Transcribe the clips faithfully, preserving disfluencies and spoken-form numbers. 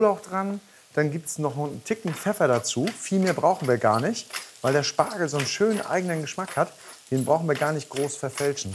Knoblauch dran. Dann gibt es noch einen Ticken Pfeffer dazu. Viel mehr brauchen wir gar nicht, weil der Spargel so einen schönen eigenen Geschmack hat. Den brauchen wir gar nicht groß verfälschen.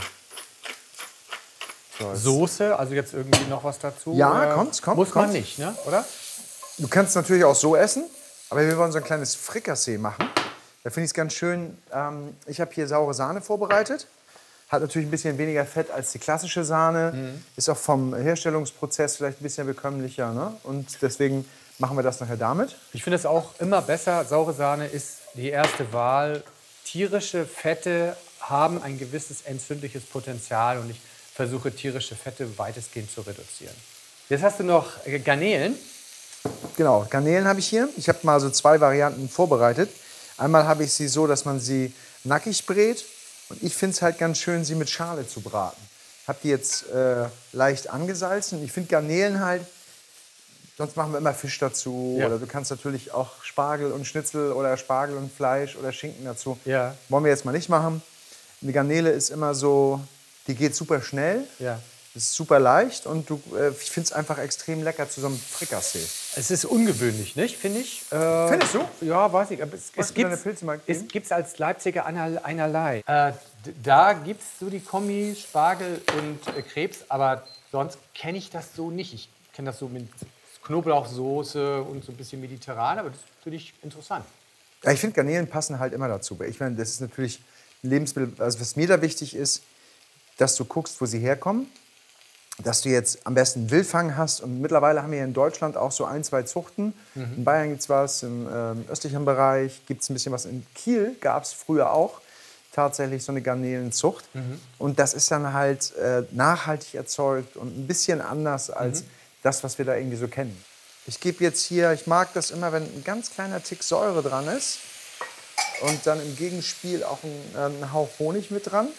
So, Soße, also jetzt irgendwie noch was dazu? Ja, kommt, kommt. Muss man kommt. nicht, ne? Oder? Du kannst natürlich auch so essen, aber wir wollen so ein kleines Frikassee machen. Da finde ich es ganz schön. Ähm, ich habe hier saure Sahne vorbereitet. Hat natürlich ein bisschen weniger Fett als die klassische Sahne. Mhm. Ist auch vom Herstellungsprozess vielleicht ein bisschen bekömmlicher. Ne? Und deswegen machen wir das nachher damit. Ich finde es auch immer besser. Saure Sahne ist die erste Wahl. Tierische Fette haben ein gewisses entzündliches Potenzial. Und ich versuche, tierische Fette weitestgehend zu reduzieren. Jetzt hast du noch Garnelen. Genau, Garnelen habe ich hier. Ich habe mal so zwei Varianten vorbereitet. Einmal habe ich sie so, dass man sie nackig brät. Und ich finde es halt ganz schön, sie mit Schale zu braten. Ich habe die jetzt äh, leicht angesalzen. Ich finde Garnelen halt, sonst machen wir immer Fisch dazu. Ja. Oder du kannst natürlich auch Spargel und Schnitzel oder Spargel und Fleisch oder Schinken dazu. Ja. Wollen wir jetzt mal nicht machen. Eine Garnele ist immer so, die geht super schnell. Ja. Ist super leicht und du, äh, ich finde es einfach extrem lecker zu so einem Frikassee. Es ist ungewöhnlich, nicht? Finde ich. Äh, Findest du? Ja, weiß ich. Aber es, es gibt es als Leipziger einer, einerlei. Äh, da gibt es so die Kombi Spargel und äh, Krebs, aber sonst kenne ich das so nicht. Ich kenne das so mit Knoblauchsoße und so ein bisschen mediterran, aber das finde ich interessant. Ja, ich finde, Garnelen passen halt immer dazu. Ich meine, das ist natürlich ein Lebensmittel, also was mir da wichtig ist, dass du guckst, wo sie herkommen. Dass du jetzt am besten Wildfang hast. Und mittlerweile haben wir hier in Deutschland auch so ein, zwei Zuchten. Mhm. In Bayern gibt es was, im ähm, östlichen Bereich gibt es ein bisschen was. In Kiel gab es früher auch tatsächlich so eine Garnelenzucht. Mhm. Und das ist dann halt äh, nachhaltig erzeugt und ein bisschen anders als mhm. das, was wir da irgendwie so kennen. Ich gebe jetzt hier, ich mag das immer, wenn ein ganz kleiner Tick Säure dran ist. Und dann im Gegenspiel auch ein, ein Hauch Honig mit dran.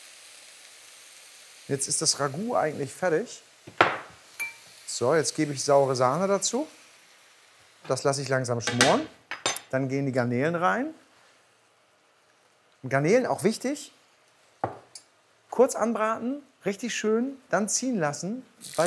Jetzt ist das Ragout eigentlich fertig. So, jetzt gebe ich saure Sahne dazu. Das lasse ich langsam schmoren. Dann gehen die Garnelen rein. Und Garnelen, auch wichtig, kurz anbraten, richtig schön, dann ziehen lassen. Weil